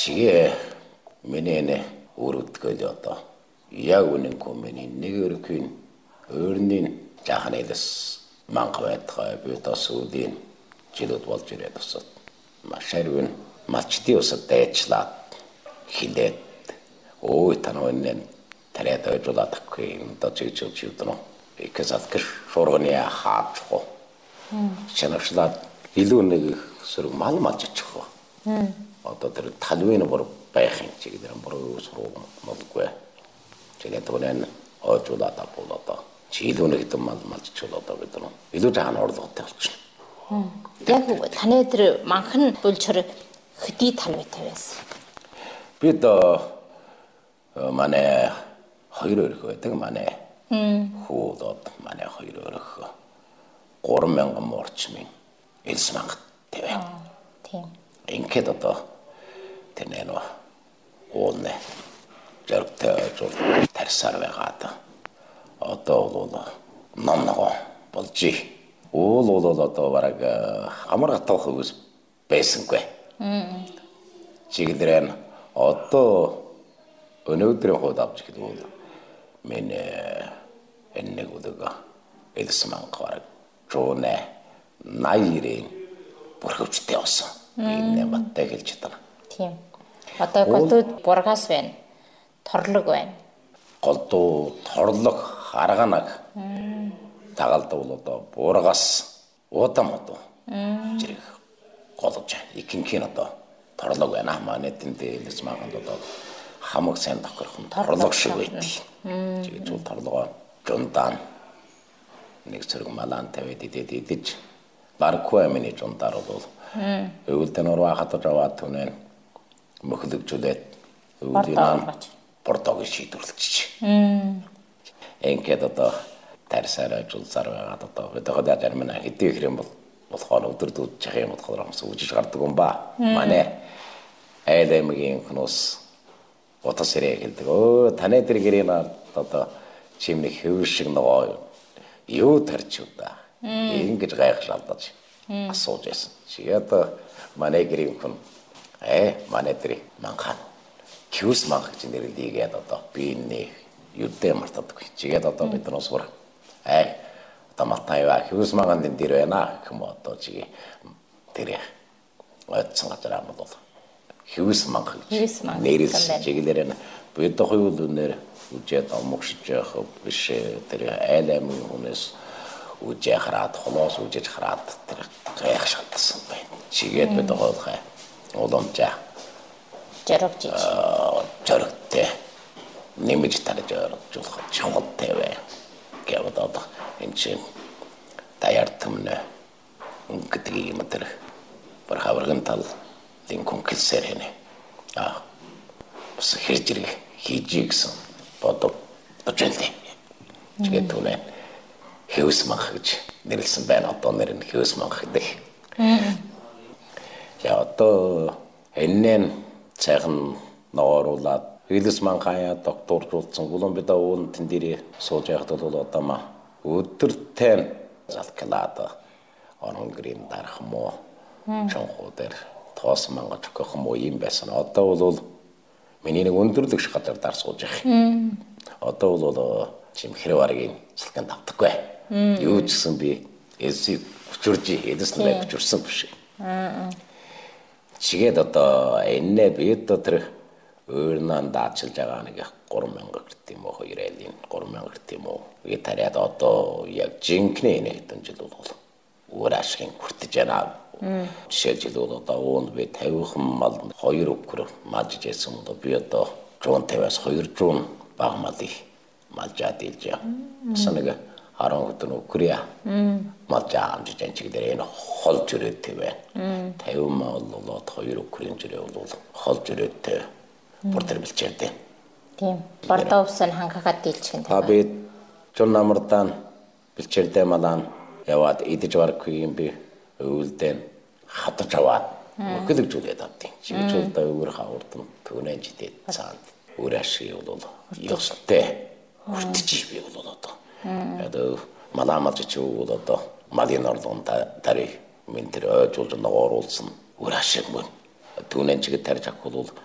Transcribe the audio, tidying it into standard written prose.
지게 메네네 오르트거려다 야구는 고민이 네거르퀸 어른인 자하네데스 망가와트가 베타스우딘 지도도 볼지레도서 마샤르윈 마치디오서 대치라 히데 오이타노는 테레도 졸라타크인 더 지지지도노 이케사트 포르니아 하트고 샤나슬라 일루네 서로 말 맞추고 어떠들 탈루에는 바로 배행 지기들은 바로 서로 먹고 제가 돈은 어쩌다다 보다다 지도는 했던 말 맞추다다 그랬더니 이도 잘 얻어 왔지 яг танай들 манхан булчир хөдий талбайтай байсан. Би одоо манай хоёр өрхөө манай хуудад манай хоёр өрхөө 3000 морчмын элс мангат тэвэ. Тийм. Ингээд одоо тэнэнэ уулнэ жаргтай жол тарсаар байгаад одоо бол номногоо болжий. Уул одоо бараг амар гатах үс байсангүй. Чиглэрэн одоо өнөөдрийн хууд авч ихэд мен энэг удаага элсман гараг жонэ найрын бүрхөвчтэй болсон. Энэ баттай хэлж чадна. Тийм. Одоо голдууд бургаас байна. Торлог байна. Голдуу торлог харганаг тагалдаа бол одоо буургаас удаан одоо зэрэг голж ихэнх нь одоо торлог байна. Манай тэндээ элс маганд одоо хамаг сайн тохирох торлог шиг байдаг. Тэгээд зүйл торлогоо жундаан нэг зэрэг малан тавьд идэж баркуу амины жундаар бол өвөлтөн ороо хатаж аваад түнэн мөхлөгжүүлээд өвлийн портог шийдвэрлэж. Ингээд одоо тарсараа жулсаар байгаад одоо жармина хэдий их юм болохоор өдөрдөө жах юм болохоор сүүжиж гардаг юм ба. Манай айлмгийн хнус утас ирээ хэлдэг. Өө таны тэр гэрийн одоо чимний хэв шиг нөгөө юу тарч удаа. Ингэж гайхаж алдаж асууж байсан. Тэгээд манай гэрийн хүн манай тэр манхан кюс манх гэж нэрлэгээд одоо би нэг юдэ мартадаггүй. Тэгээд одоо бид нар усвар таматайва кюс манган дээр байна гэх юм одоо чигээ тэр оцсон газар амд бол кюс манх нэрлсэн чиглэрэн бид хоёул өнөр үжээд амгшиж явах биш тэр айлмын хүнээс үжээ хараад холоос үжиж хараад тэр гайх шатсан байна. Чигээд бид хоолхай уламжаа жаргтэй нэмж тарж оржуулах чухалтай бай. Гэвд одоо энэ чинь таяртмнэ гэдэг юм тэр бар хавраган тал линкон кэлсэрэнэ. Бас хэржиг хийжигсэн бодов очилтэй. Чигээд түнэ хэвс манх гэж нэрлсэн байна. Одоо нэр нь хэвс манх гэдэг. Я одоо энэн цайхан нооруулаад хэвс манхая докторжуулсан. Гулон бид уун тэн дээр сууж яхад бол одоо ма өдөртөө залклаад орон грин дарах мó чонхоо дээр тоос мангаж өгөх юм уу юм байсан. Одоо бол миний нэг өндөрлөг шиг газар дар сууж явах. Одоо бол чим хэрваргийн салхинд автахгүй. Юу ч гэсэн би эсийг өчөрж эдэснээ өчөрсөн биш. Чигээд одоо энэ би одоо тэр өөрнөө даачилж байгаа нэг 3000 гэрт юм уу 2000 3000 гэрт юм уу. Би тариад одоо яг жинкнээ нэг хэдэн жил бол өөр ашигын хүртэж байна. Жишээлбэл одоо уун би 50 мал 2 өкөр малж байсан одоо би одоо 150-аас 200 баг малыг малжаад илж яа. Санага 10 өдөр өкөрья. Малжаа амжиж анчиг дээр энэ холж өрөөтэй байна. 50 мал болоод 2 өкөрийн жирээ бол холж өрөөтэй портер билчээдээ. Тийм. Бардовсан хангахад дийлчих юм. Би чон намардан билчээрдээ малан яваад идэж барахгүй юм би өвөлдөн хатаж аваад мөхөлөгжүүлээд авдیں۔ Чигж удаа өөр хавардан түүнэн жидээд цаанд өөр ашиг бол ёстой. Хүртэж би бол одоо. Одоо маламалж чи бол одоо малын орлон тари мен тэр ойжуулж ногооруулсан өөр ашиг мөн. Түүнэн чигэд тарж авах бол